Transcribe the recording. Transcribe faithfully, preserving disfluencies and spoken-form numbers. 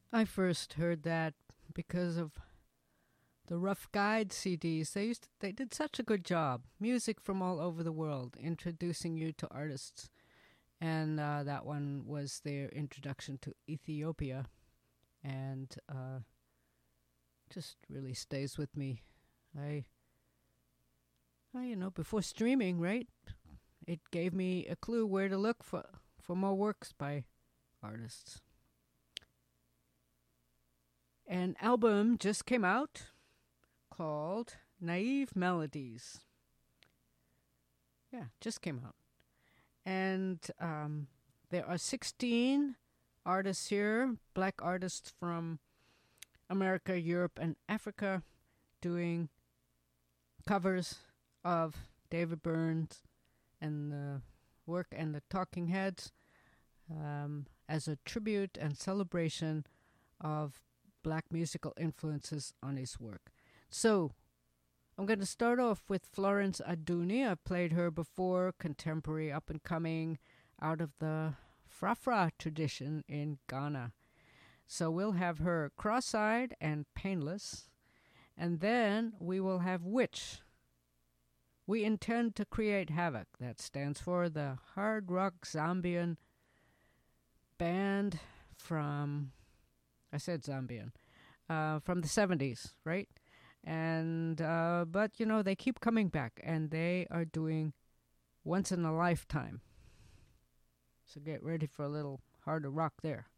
I first heard that because of the Rough Guide C Ds. They used to, they did such a good job. Music from all over the world, introducing you to artists. And uh, that one was their introduction to Ethiopia, and uh, just really stays with me. I, I, you know, before streaming, right? It gave me a clue where to look for for more works by artists. An album just came out called Naive Melodies. Yeah, just came out. And um, there are sixteen artists here, black artists from America, Europe, and Africa, doing covers of David Burns and the work and the Talking Heads um, as a tribute and celebration of black musical influences on his work. So I'm going to start off with Florence Aduni. I've played her before, contemporary, up and coming, out of the Frafra tradition in Ghana. So we'll have her Cross-Eyed and Painless, and then we will have Witch. We intend to create havoc. That stands for the hard rock Zambian band from, I said Zambian, uh, from the seventies, right? And, uh, but, you know, they keep coming back, and they are doing Once in a Lifetime. So get ready for a little harder rock there.